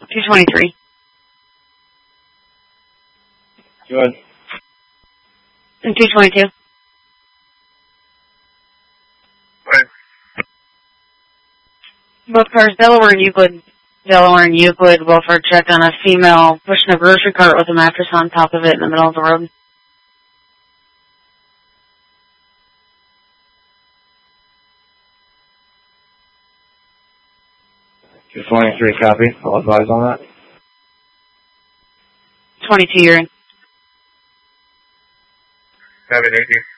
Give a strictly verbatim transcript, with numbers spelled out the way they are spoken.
two twenty-three. Go ahead. And two twenty-two. Right. Both cars, Delaware and Euclid. Delaware and Euclid, welfare check on a female pushing a grocery cart with a mattress on top of it in the middle of the road. two twenty-three, copy. I'll advise on that. twenty-two, you're in. Copy, thank you.